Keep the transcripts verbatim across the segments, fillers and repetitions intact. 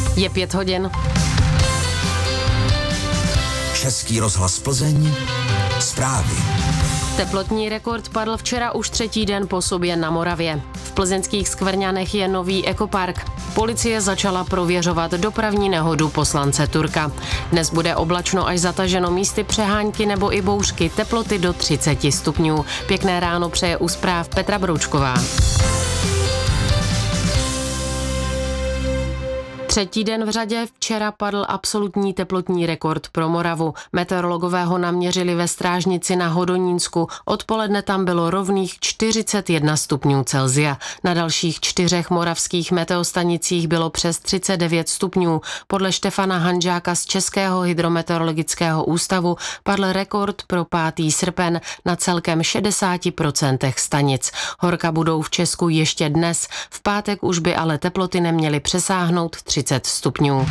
Je pět hodin. Český rozhlas Plzeň. Zprávy. Teplotní rekord padl včera už třetí den po sobě na Moravě. V plzeňských Skvrňanech je nový ekopark. Policie začala prověřovat dopravní nehodu poslance Turka. Dnes bude oblačno až zataženo, místy přehánky nebo i bouřky, teploty do třicet stupňů. Pěkné ráno přeje u zpráv Petra Broučková. Třetí den v řadě včera padl absolutní teplotní rekord pro Moravu. Meteorologové ho naměřili ve Strážnici na Hodonínsku. Odpoledne tam bylo rovných čtyřicet jedna stupňů Celsia. Na dalších čtyřech moravských meteostanicích bylo přes třicet devět stupňů. Podle Štefana Hanžáka z Českého hydrometeorologického ústavu padl rekord pro pátý srpen na celkem šedesát procent stanic. Horka budou v Česku ještě dnes. V pátek už by ale teploty neměly přesáhnout třicet stupňů.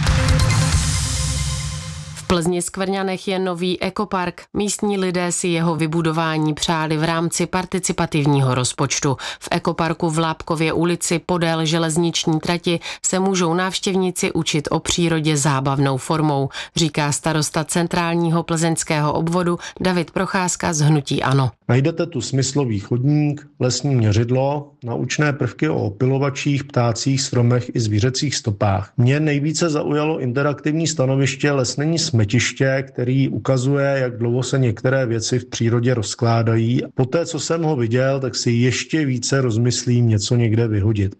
V Plzni Skvrňanech je nový ekopark. Místní lidé si jeho vybudování přáli v rámci participativního rozpočtu. V ekoparku v Lápkově ulici podél železniční trati se můžou návštěvníci učit o přírodě zábavnou formou, říká starosta centrálního plzeňského obvodu David Procházka z hnutí ANO. Najdete tu smyslový chodník, lesní měřidlo, naučné prvky o opylovačích, ptácích, stromech i zvířecích stopách. Mě nejvíce zaujalo interaktivní stanoviště lesnění smetiště, který ukazuje, jak dlouho se některé věci v přírodě rozkládají. Poté, co jsem ho viděl, tak si ještě více rozmyslím něco někde vyhodit.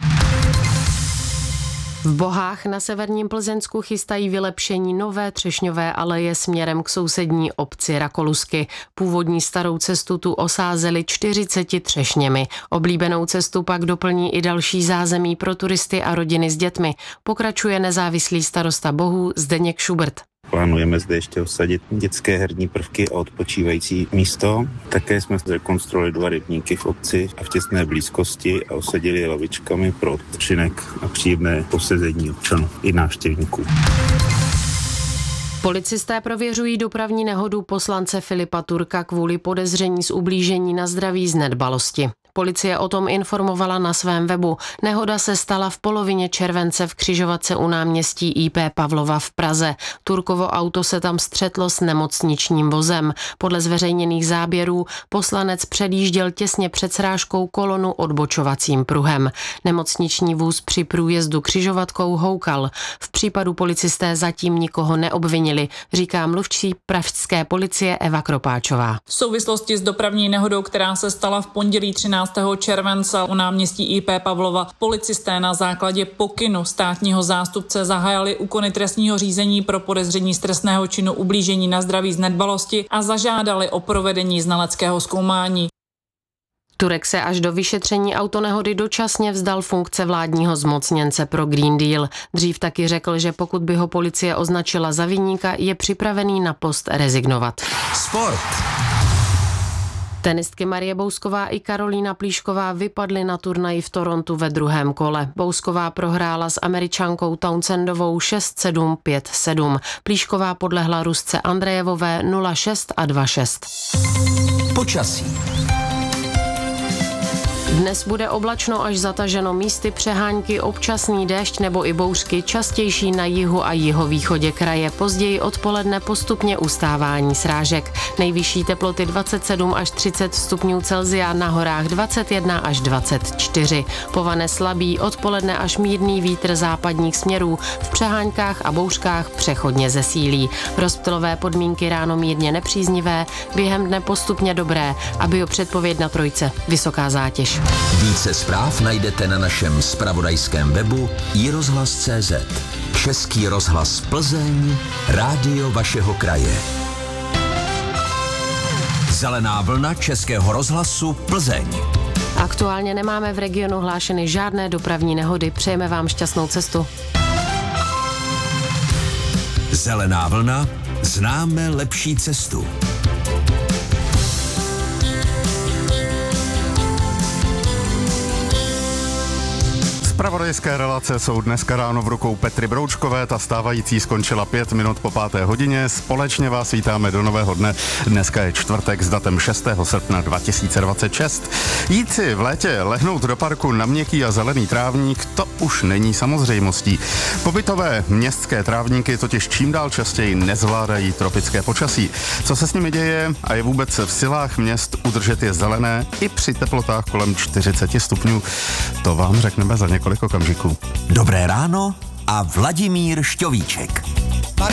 V Bohách na severním Plzeňsku chystají vylepšení nové třešňové aleje směrem k sousední obci Rakolusky. Původní starou cestu tu osázeli čtyřiceti třešněmi. Oblíbenou cestu pak doplní i další zázemí pro turisty a rodiny s dětmi. Pokračuje nezávislý starosta Bohů Zdeněk Šubrt. Plánujeme zde ještě osadit dětské herní prvky a odpočívající místo. Také jsme zrekonstruovali dva rybníky v obci a v těsné blízkosti a osadili lavičkami pro odpočinek a příjemné posezení občanů i návštěvníků. Policisté prověřují dopravní nehodu poslance Filipa Turka kvůli podezření z ublížení na zdraví z nedbalosti. Policie o tom informovala na svém webu. Nehoda se stala v polovině července v křižovatce u náměstí í pé Pavlova v Praze. Turkovo auto se tam střetlo s nemocničním vozem. Podle zveřejněných záběrů poslanec předjížděl těsně před srážkou kolonu odbočovacím pruhem. Nemocniční vůz při průjezdu křižovatkou houkal. V případu policisté zatím nikoho neobvinili, říká mluvčí pražské policie Eva Kropáčová. V souvislosti s dopravní nehodou, která se stala v pondělí třináctého července u náměstí í pé Pavlova, policisté na základě pokynu státního zástupce zahájili úkony trestního řízení pro podezření z trestného činu ublížení na zdraví z nedbalosti a zažádali o provedení znaleckého zkoumání. Turek se až do vyšetření autonehody dočasně vzdal funkce vládního zmocněnce pro Green Deal. Dřív taky řekl, že pokud by ho policie označila za viníka, je připravený na post rezignovat. Sport. Tenistky Marie Bousková i Karolína Plíšková vypadly na turnaji v Torontu ve druhém kole. Bousková prohrála s Američankou Townsendovou šest sedm, pět sedm. Plíšková podlehla Rusce Andrejevové nula šest a dva šest. Počasí. Dnes bude oblačno až zataženo, místy přehánky, občasný déšť nebo i bouřky, častější na jihu a jihovýchodě kraje. Později odpoledne postupně ustávání srážek. Nejvyšší teploty dvacet sedm až třicet stupňů Celsia, na horách dvacet jedna až dvacet čtyři. Povane slabý, odpoledne až mírný vítr západních směrů, v přeháňkách a bouřkách přechodně zesílí. Rozptylové podmínky ráno mírně nepříznivé, během dne postupně dobré a biopředpověď na trojce vysoká zátěž. Více zpráv najdete na našem zpravodajském webu i rozhlas tečka cé zet. Český rozhlas Plzeň, rádio vašeho kraje. Zelená vlna Českého rozhlasu Plzeň. Aktuálně nemáme v regionu hlášeny žádné dopravní nehody. Přejeme vám šťastnou cestu. Zelená vlna, známe lepší cestu. Zpravodajské relace jsou dneska ráno v rukou Petry Broučkové, ta stávající skončila pět minut po páté hodině. Společně vás vítáme do nového dne. Dneska je čtvrtek s datem šestého srpna dva tisíce dvacet šest. Jít si v létě lehnout do parku na měkký a zelený trávník, to už není samozřejmostí. Pobytové městské trávníky totiž čím dál častěji nezvládají tropické počasí. Co se s nimi děje a je vůbec v silách měst udržet je zelené i při teplotách kolem čtyřicet stupňů, to vám řekneme za několik okamžiků. Dobré ráno a Vladimír Šťovíček.